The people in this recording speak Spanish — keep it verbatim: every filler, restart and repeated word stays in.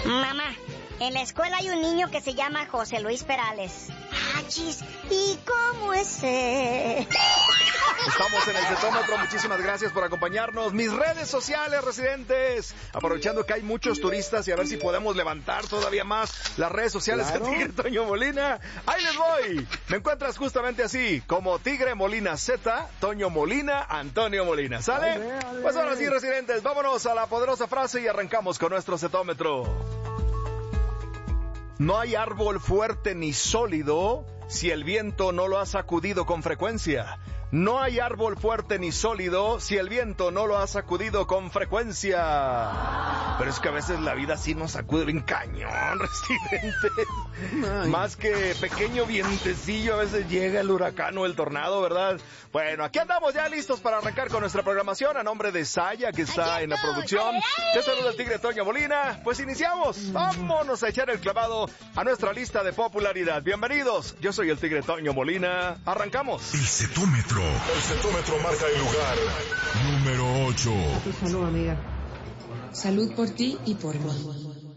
Mamá, en la escuela hay un niño que se llama José Luis Perales. Achis, ¿y cómo es él? Estamos en el Cetómetro, muchísimas gracias por acompañarnos. Mis redes sociales, residentes, aprovechando que hay muchos turistas y a ver si podemos levantar todavía más las redes sociales de Claro. Tigre Toño Molina. Ahí les voy. Me encuentras justamente así, como Tigre Molina Z, Toño Molina, Antonio Molina. ¿Sale? Ole, ole. Pues ahora sí, residentes, vámonos a la poderosa frase y arrancamos con nuestro Cetómetro. No hay árbol fuerte ni sólido si el viento no lo ha sacudido con frecuencia. No hay árbol fuerte ni sólido si el viento no lo ha sacudido con frecuencia. Pero es que a veces la vida sí nos sacude bien cañón, residentes. Ay. Más que pequeño vientecillo, a veces llega el huracán o el tornado, ¿verdad? Bueno, aquí andamos ya listos para arrancar con nuestra programación. A nombre de Saya, que está Aquí en la estoy. producción. Te saluda el Tigre Toño Molina. Pues iniciamos. Vámonos a echar el clavado a nuestra lista de popularidad. Bienvenidos. Yo soy el Tigre Toño Molina. Arrancamos. El cetómetro. El cetómetro marca el lugar número ocho. Tu salud, amiga. Salud por ti y por mí.